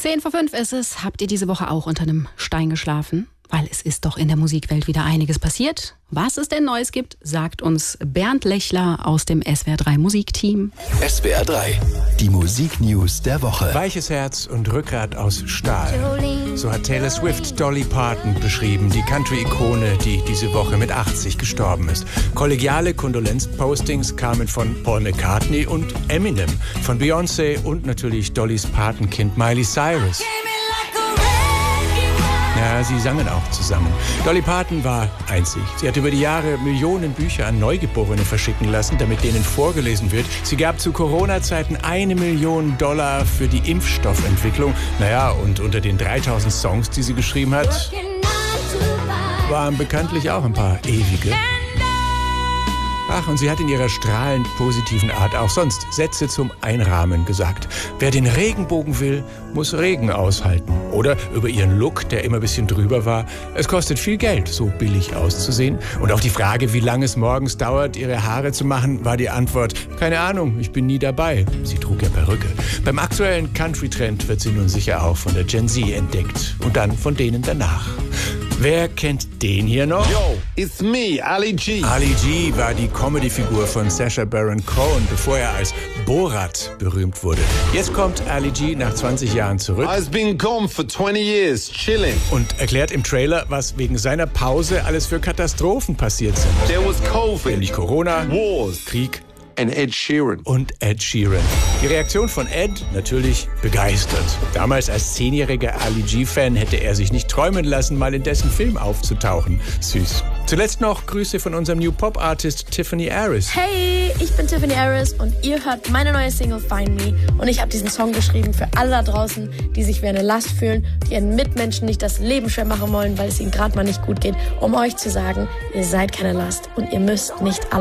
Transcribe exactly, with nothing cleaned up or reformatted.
Zehn vor fünf ist es. Habt ihr diese Woche auch unter einem Stein geschlafen? Weil es ist doch in der Musikwelt wieder einiges passiert. Was es denn Neues gibt, sagt uns Bernd Lechler aus dem S W R drei Musikteam. S W R drei, die Musiknews der Woche. Weiches Herz und Rückgrat aus Stahl. So hat Taylor Swift Dolly Parton beschrieben, die Country-Ikone, die diese Woche mit achtzig gestorben ist. Kollegiale Kondolenzpostings kamen von Paul McCartney und Eminem, von Beyoncé und natürlich Dollys Patenkind Miley Cyrus. Ja, sie sangen auch zusammen. Dolly Parton war einzig. Sie hat über die Jahre Millionen Bücher an Neugeborene verschicken lassen, damit denen vorgelesen wird. Sie gab zu Corona-Zeiten eine Million Dollar für die Impfstoffentwicklung. Naja, und unter den dreitausend Songs, die sie geschrieben hat, waren bekanntlich auch ein paar ewige. Ach, und sie hat in ihrer strahlend positiven Art auch sonst Sätze zum Einrahmen gesagt. Wer den Regenbogen will, muss Regen aushalten. Oder über ihren Look, der immer ein bisschen drüber war. Es kostet viel Geld, so billig auszusehen. Und auf die Frage, wie lange es morgens dauert, ihre Haare zu machen, war die Antwort: keine Ahnung, ich bin nie dabei. Sie trug ja Perücke. Beim aktuellen Country-Trend wird sie nun sicher auch von der Gen Z entdeckt. Und dann von denen danach. Wer kennt den hier noch? Yo, it's me, Ali G. Ali G war die Comedy-Figur von Sacha Baron Cohen, bevor er als Borat berühmt wurde. Jetzt kommt Ali G nach zwanzig Jahren zurück. I've been gone for twenty years, chilling. Und erklärt im Trailer, was wegen seiner Pause alles für Katastrophen passiert sind. There was COVID, Nämlich Corona, wars, Krieg and Ed Sheeran. und Ed Sheeran. Die Reaktion von Ed natürlich begeistert. Damals als zehnjähriger Ali G-Fan hätte er sich nicht träumen lassen, mal in dessen Film aufzutauchen. Süß. Zuletzt noch Grüße von unserem New Pop-Artist Tiffany Harris. Hey, ich bin Tiffany Harris und ihr hört meine neue Single Find Me. Und ich habe diesen Song geschrieben für alle da draußen, die sich wie eine Last fühlen, die ihren Mitmenschen nicht das Leben schwer machen wollen, weil es ihnen gerade mal nicht gut geht, um euch zu sagen, ihr seid keine Last und ihr müsst nicht alle